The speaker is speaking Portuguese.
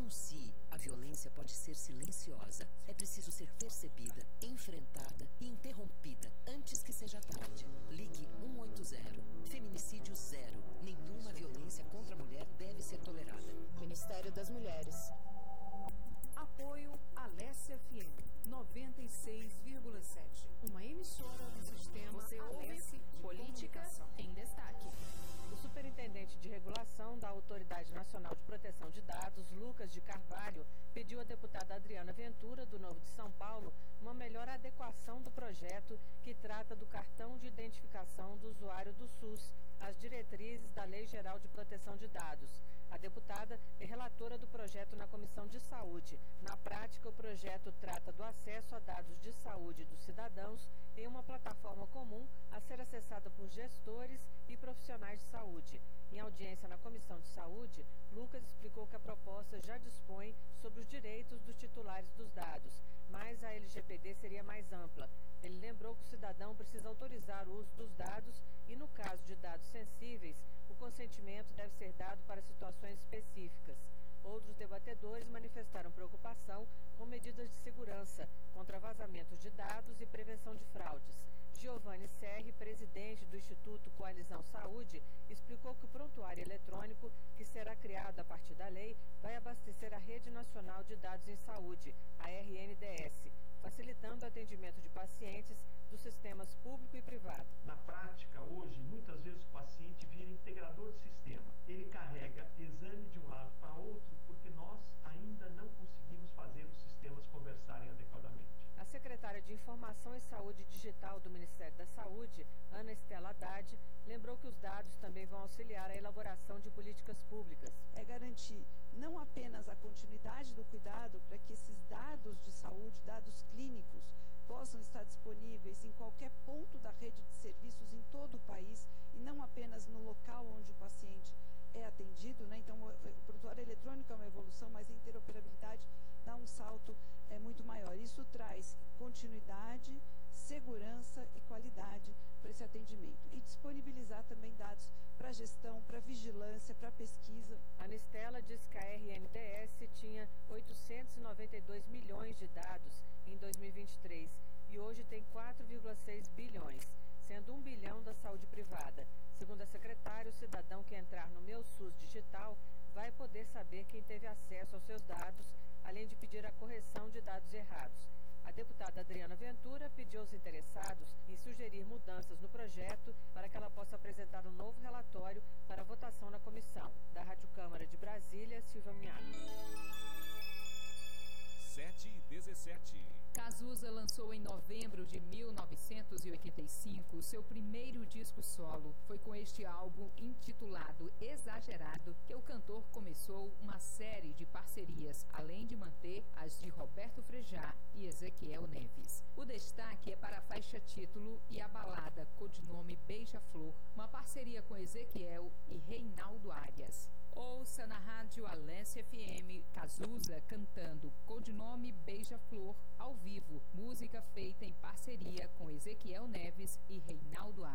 Denuncie. A violência pode ser silenciosa. É preciso ser percebida, enfrentada e interrompida antes que seja tarde. Ligue 180. Feminicídio zero. Nenhuma violência contra a mulher deve ser tolerada. Ministério das Mulheres. Apoio Alessia FM 96,7. Uma emissora do sistema Você Alessia de Política em Destaque. O superintendente de regulação da Autoridade Nacional de Proteção de Dados, Lucas de Carvalho, pediu à deputada Adriana Ventura, do Novo de São Paulo, uma melhor adequação do projeto que trata do cartão de identificação do usuário do SUS às diretrizes da Lei Geral de Proteção de Dados. A deputada é relatora do projeto na Comissão de Saúde. Na prática, o projeto trata do acesso a dados de saúde dos cidadãos em uma plataforma comum a ser acessada por gestores e profissionais de saúde. Em audiência na Comissão de Saúde, Lucas explicou que a proposta já dispõe sobre os direitos dos titulares dos dados, mas a LGPD seria mais ampla. Ele lembrou que o cidadão precisa autorizar o uso dos dados e, no caso de dados sensíveis, o consentimento deve ser dado para situações específicas. Outros debatedores manifestaram preocupação com medidas de segurança contra vazamentos de dados e prevenção de fraudes. Giovanni Serri, presidente do Instituto Coalizão Saúde, explicou que o prontuário eletrônico, que será criado a partir da lei, vai abastecer a Rede Nacional de Dados em Saúde, a RNDS, facilitando o atendimento de pacientes dos sistemas público e privado. Na prática, hoje, muitas vezes o paciente vira integrador de sistema. Ele carrega exame de um lado para outro porque nós ainda não conseguimos fazer os sistemas conversarem adequadamente. A secretária de Informação e Saúde Digital do Ministério da Saúde, Ana Estela Haddad, lembrou que os dados também vão auxiliar a elaboração de políticas públicas. É garantir não apenas a continuidade do cuidado para que esses dados de saúde, dados clínicos, possam estar disponíveis em qualquer ponto da rede de serviços em todo o país e não apenas no local onde o paciente é atendido, né? Então, o prontuário eletrônico é uma evolução, mas a interoperabilidade dá um salto muito maior. Isso traz continuidade, segurança e qualidade para esse atendimento. E disponibilizar também dados para gestão, para vigilância, para pesquisa. A Anistela diz que a RNDS tinha 892 milhões de dados em 2023 e hoje tem 4,6 bilhões, sendo 1 bilhão da saúde privada. Segundo a secretária, o cidadão que entrar no Meu SUS Digital vai poder saber quem teve acesso aos seus dados, além de pedir a correção de dados errados. A deputada Adriana Ventura pediu aos interessados em sugerir mudanças no projeto para que ela possa apresentar um novo relatório para votação na comissão. Da Rádio Câmara de Brasília, Silvia Miato. 7h17. Cazuza lançou em novembro de 1985 seu primeiro disco solo. Foi com este álbum, intitulado Exagerado, que o cantor começou uma série de parcerias, além de manter as de Roberto Frejá e Ezequiel Neves. O destaque é para a faixa título e a balada codinome Beija-Flor, uma parceria com Ezequiel e Reinaldo Arias. Ouça na rádio Alessia FM Cazuza cantando codinome Beija-Flor ao vivo, música feita em parceria com Ezequiel Neves e Reinaldo Arias.